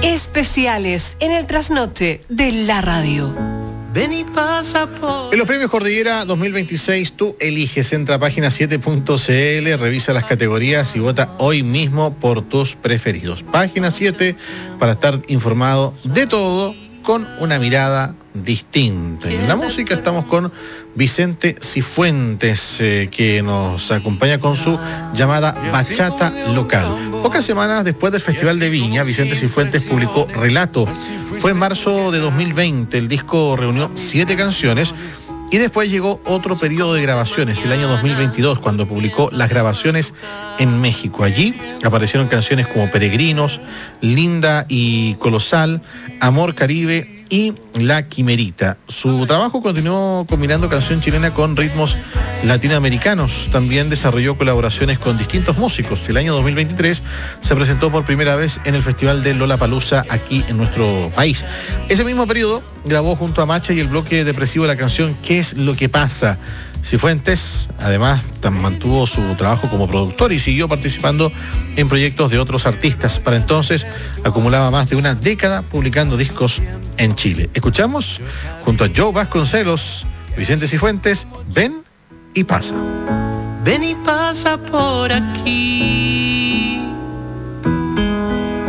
Especiales en el trasnoche de la radio. Ven y pasa por... En los premios Cordillera 2026 tú eliges, entra a página 7.cl, revisa las categorías y vota hoy mismo por tus preferidos. Página 7 para estar informado de todo con una mirada distinta. En la música estamos con Vicente Cifuentes, que nos acompaña con su llamada Bachata Local. Pocas semanas después del Festival de Viña, Vicente Cifuentes publicó Relato. Fue en marzo de 2020, el disco reunió 7 canciones y después llegó otro periodo de grabaciones, el año 2022, cuando publicó las grabaciones en México. Allí aparecieron canciones como Peregrinos, Linda y Colosal, Amor Caribe y La Quimerita. Su trabajo continuó combinando canción chilena con ritmos latinoamericanos. También desarrolló colaboraciones con distintos músicos. El año 2023 se presentó por primera vez en el Festival de Lollapalooza aquí en nuestro país. Ese mismo periodo grabó junto a Macha y el bloque depresivo la canción ¿Qué es lo que pasa? Cifuentes además mantuvo su trabajo como productor y siguió participando en proyectos de otros artistas. Para entonces acumulaba más de una década publicando discos en Chile. Escuchamos junto a Joe Vasconcelos, Vicente Cifuentes, Ven y pasa. Ven y pasa por aquí.